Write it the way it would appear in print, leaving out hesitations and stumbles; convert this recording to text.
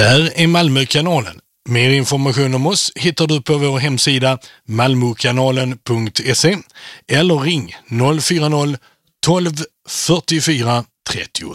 Där är Malmökanalen. Mer information om oss hittar du på vår hemsida malmokanalen.se eller ring 040 12 44 33.